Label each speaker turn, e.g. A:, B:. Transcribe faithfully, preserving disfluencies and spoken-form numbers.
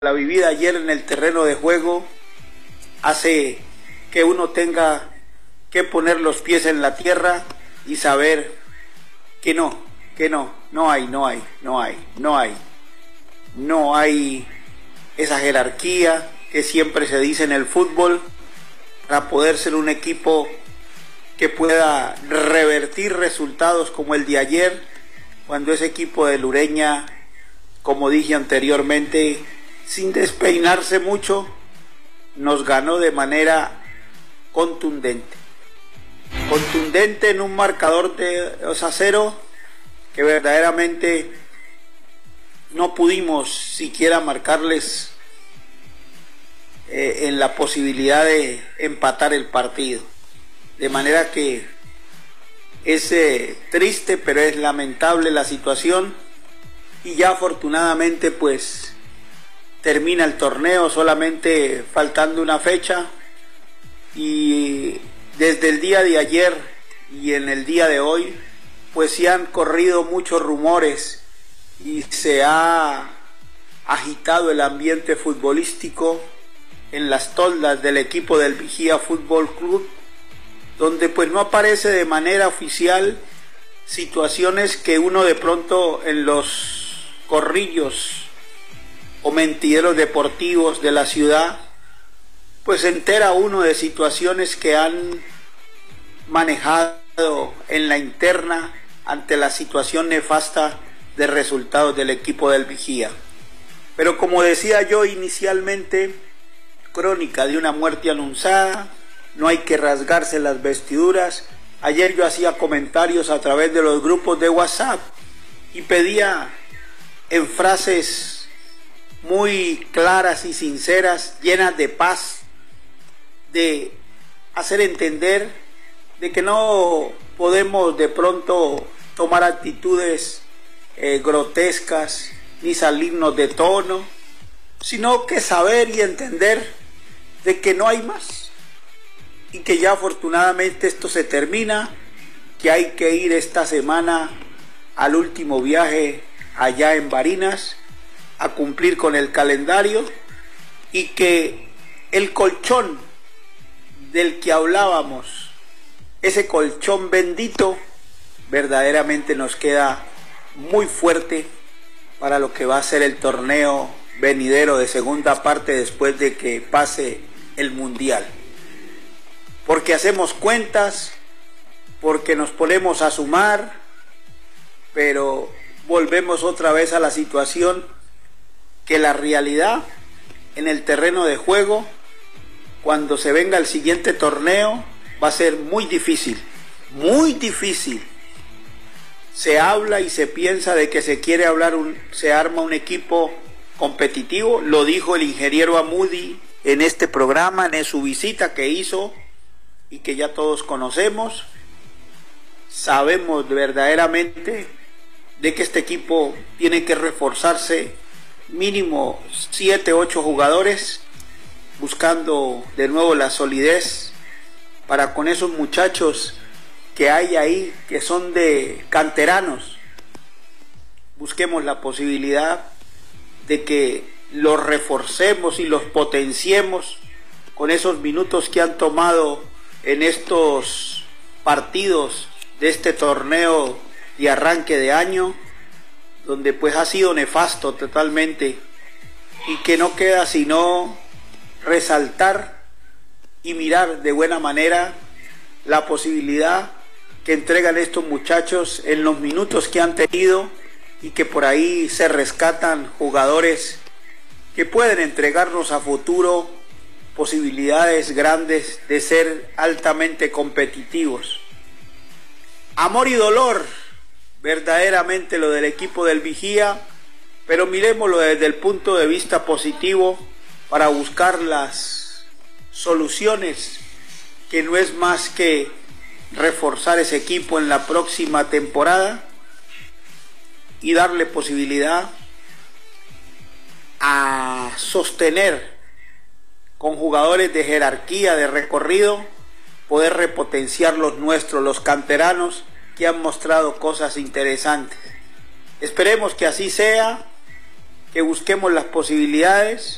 A: La vivida ayer en el terreno de juego hace que uno tenga que poner los pies en la tierra y saber que no, que no, no hay, no hay, no hay, no hay, no hay esa jerarquía que siempre se dice en el fútbol para poder ser un equipo que pueda revertir resultados como el de ayer, cuando ese equipo de Lureña, como dije anteriormente, sin despeinarse mucho, nos ganó de manera contundente. Contundente en un marcador de dos a cero, que verdaderamente no pudimos siquiera marcarles eh, en la posibilidad de empatar el partido. De manera que es eh, triste, pero es lamentable la situación, y ya afortunadamente pues termina el torneo, solamente faltando una fecha, y desde el día de ayer y en el día de hoy pues sí han corrido muchos rumores y se ha agitado el ambiente futbolístico en las toldas del equipo del Vigía Fútbol Club, donde pues no aparece de manera oficial situaciones que uno de pronto en los corrillos o mentideros deportivos de la ciudad, pues se entera uno de situaciones que han manejado en la interna ante la situación nefasta de resultados del equipo del Vigía. Pero como decía yo inicialmente, crónica de una muerte anunciada, no hay que rasgarse las vestiduras. Ayer yo hacía comentarios a través de los grupos de WhatsApp y pedía en frases muy claras y sinceras, llenas de paz, de hacer entender de que no podemos de pronto tomar actitudes eh, grotescas ni salirnos de tono, sino que saber y entender de que no hay más y que ya afortunadamente esto se termina, que hay que ir esta semana al último viaje allá en Barinas a cumplir con el calendario, y que el colchón del que hablábamos, ese colchón bendito, verdaderamente nos queda muy fuerte para lo que va a ser el torneo venidero de segunda parte después de que pase el Mundial. Porque hacemos cuentas, porque nos ponemos a sumar, pero volvemos otra vez a la situación que la realidad en el terreno de juego, cuando se venga el siguiente torneo, va a ser muy difícil, muy difícil. Se habla y se piensa de que se quiere hablar, un, se arma un equipo competitivo, lo dijo el ingeniero Amudi en este programa, en su visita que hizo y que ya todos conocemos. Sabemos verdaderamente de que este equipo tiene que reforzarse mínimo siete, ocho jugadores, buscando de nuevo la solidez para con esos muchachos que hay ahí, que son de canteranos. Busquemos la posibilidad de que los reforcemos y los potenciemos con esos minutos que han tomado en estos partidos de este torneo de arranque de año, donde pues ha sido nefasto totalmente, y que no queda sino resaltar y mirar de buena manera la posibilidad que entregan estos muchachos en los minutos que han tenido, y que por ahí se rescatan jugadores que pueden entregarnos a futuro posibilidades grandes de ser altamente competitivos. Amor y dolor verdaderamente lo del equipo del Vigía, pero miremoslo desde el punto de vista positivo para buscar las soluciones, que no es más que reforzar ese equipo en la próxima temporada y darle posibilidad a sostener con jugadores de jerarquía, de recorrido, poder repotenciar los nuestros, los canteranos, que han mostrado cosas interesantes. Esperemos que así sea, que busquemos las posibilidades